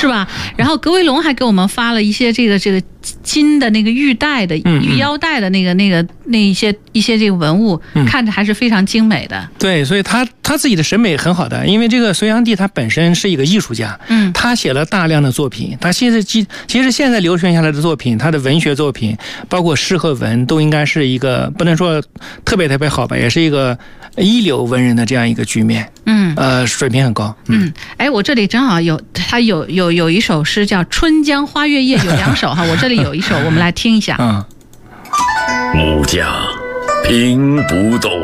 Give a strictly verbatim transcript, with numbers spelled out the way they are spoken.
是吧？然后格维龙还给我们发了一些这个这个金的那个玉带的、 嗯嗯玉腰带的那个那个那一些一些这个文物， 嗯、 看着还是非常精美的。 对，所以他他自己的审美很好的，因为这个隋炀帝他本身是一个艺术家， 嗯， 他写了大量的作品，他其实其其实现在流传下来的作品，他的文学作品，包括诗和文，都应该是一个不能说特别特别好吧，也是一个一流文人的这样一个局面。 嗯， 呃，水平很高。 嗯，哎、嗯，我这里正好有他有有有一首诗叫《春江花月夜》，有两首哈，我这里有一首，我们来听一下。 嗯， 木匠拼不动。